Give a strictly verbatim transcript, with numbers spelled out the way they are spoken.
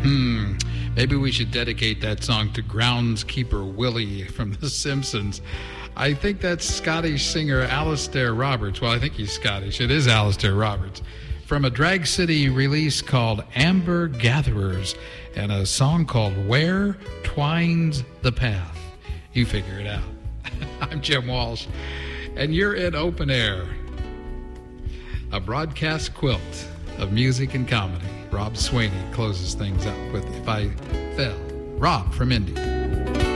Hmm, maybe we should dedicate that song to groundskeeper Willie from The Simpsons. I think that's Scottish singer Alistair Roberts. Well, I think he's Scottish. It is Alistair Roberts. From a Drag City release called Amber Gatherers and a song called Where Twines the Path. You figure it out. I'm Jim Walsh, and you're in Open Air, a broadcast quilt of music and comedy. Rob Sweeney closes things up with If I Fell. Rob from Indy.